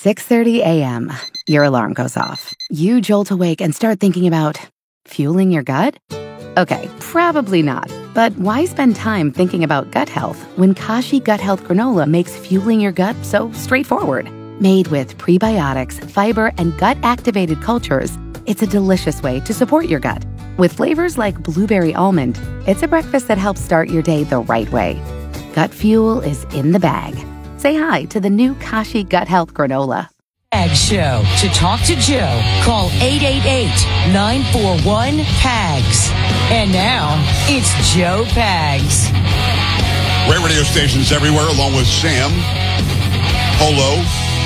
6:30 a.m. Your alarm goes off. You jolt awake and start thinking about fueling your gut? Okay, probably not. But why spend time thinking about gut health when Kashi Gut Health Granola makes fueling your gut so straightforward? Made with prebiotics, fiber, and gut-activated cultures, it's a delicious way to support your gut. With flavors like blueberry almond, it's a breakfast that helps start your day the right way. Gut fuel is in the bag. Say hi to the new Kashi Gut Health Granola. Pags Show. To talk to Joe, call 888-941-PAGS. And now, it's Joe Pags. Great radio stations everywhere, along with Sam, Polo.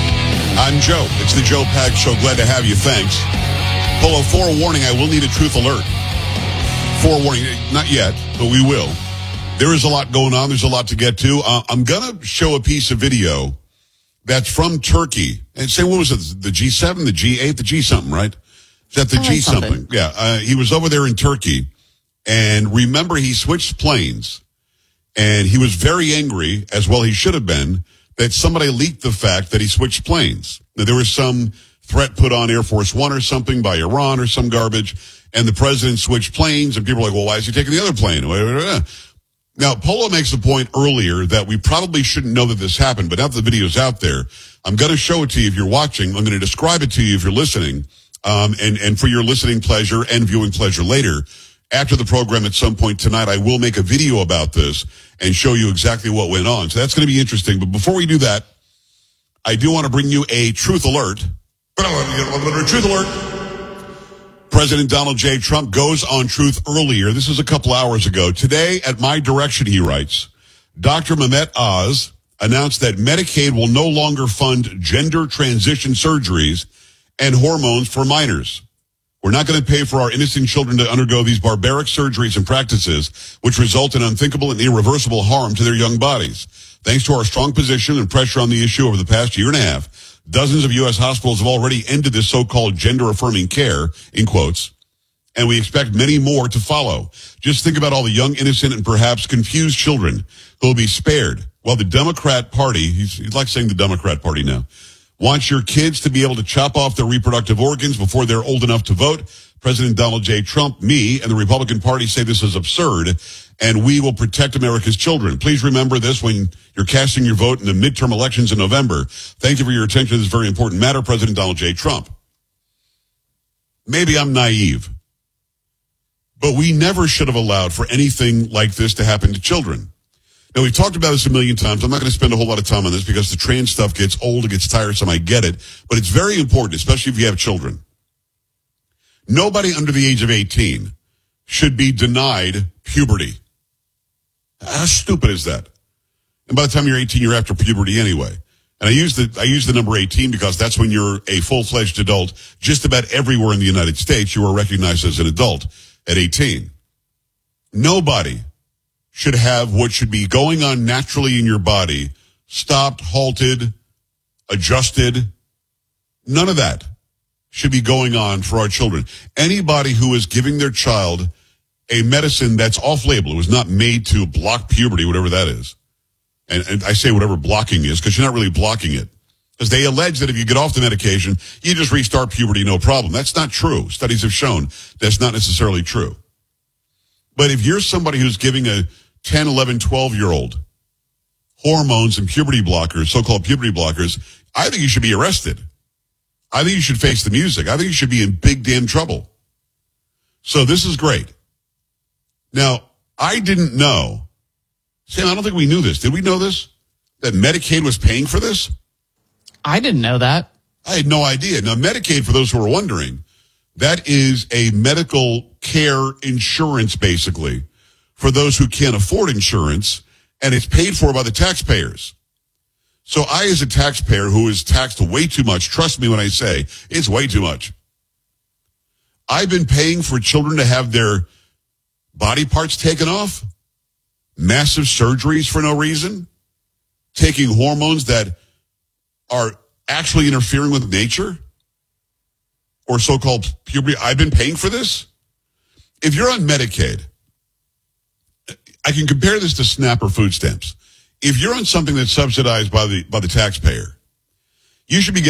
I'm Joe. It's the Joe Pags Show. Glad to have you. Thanks. Polo, forewarning, I will need a truth alert. Forewarning, not yet, but we will. There is a lot going on. There's a lot to get to. I'm going to show a piece of video that's from Turkey. And say, what was it? The G7, the G8, the G something, right? Is that the G something? Yeah. He was over there in Turkey. And remember, he switched planes. And he was very angry, as well he should have been, that somebody leaked the fact that he switched planes. Now, there was some threat put on Air Force One or something by Iran or some garbage. And the president switched planes. And people were like, well, why is he taking the other plane? Now, Polo makes a point earlier that we probably shouldn't know that this happened, but now that the video's out there, I'm going to show it to you if you're watching. I'm going to describe it to you if you're listening, and for your listening pleasure and viewing pleasure later. After the program at some point tonight, I will make a video about this and show you exactly what went on. So that's going to be interesting. But before we do that, I do want to bring you a truth alert. Truth alert. President Donald J. Trump goes on Truth earlier. This is a couple hours ago. Today, at my direction, he writes, Dr. Mehmet Oz announced that Medicaid will no longer fund gender transition surgeries and hormones for minors. We're not going to pay for our innocent children to undergo these barbaric surgeries and practices, which result in unthinkable and irreversible harm to their young bodies. Thanks to our strong position and pressure on the issue over the past year and a half, dozens of U.S. hospitals have already ended this so-called gender-affirming care, in quotes, and we expect many more to follow. Just think about all the young, innocent, and perhaps confused children who will be spared, while the Democrat Party, he's like saying the Democrat Party now, wants your kids to be able to chop off their reproductive organs before they're old enough to vote. President Donald J. Trump, me, and the Republican Party say this is absurd, and we will protect America's children. Please remember this when you're casting your vote in the midterm elections in November. Thank you for your attention to this very important matter, President Donald J. Trump. Maybe I'm naive, but we never should have allowed for anything like this to happen to children. Now, we've talked about this a million times. I'm not going to spend a whole lot of time on this because the trans stuff gets old, it gets tiresome, I get it, but it's very important, especially if you have children. Nobody under the age of 18 should be denied puberty. How stupid is that? And by the time you're 18, you're after puberty anyway. And I use the number 18 because that's when you're a full-fledged adult. Just about everywhere in the United States, you are recognized as an adult at 18. Nobody should have what should be going on naturally in your body stopped, halted, adjusted. None of that should be going on for our children. Anybody who is giving their child a medicine that's off-label, it was not made to block puberty, whatever that is. And I say whatever blocking is because you're not really blocking it. Because they allege that if you get off the medication, you just restart puberty, no problem. That's not true. Studies have shown that's not necessarily true. But if you're somebody who's giving a 10, 11, 12-year-old hormones and puberty blockers, so-called puberty blockers, I think you should be arrested. I think you should face the music. I think you should be in big damn trouble. So this is great. Now, I didn't know. Sam, I don't think we knew this. Did we know this? That Medicaid was paying for this? I didn't know that. I had no idea. Now, Medicaid, for those who are wondering, that is a medical care insurance, basically, for those who can't afford insurance, and it's paid for by the taxpayers. So I, as a taxpayer who is taxed way too much, trust me when I say it's way too much. I've been paying for children to have their body parts taken off, massive surgeries for no reason, taking hormones that are actually interfering with nature, or so-called puberty. I've been paying for this. If you're on Medicaid, I can compare this to SNAP or food stamps. If you're on something that's subsidized by the taxpayer, you should be getting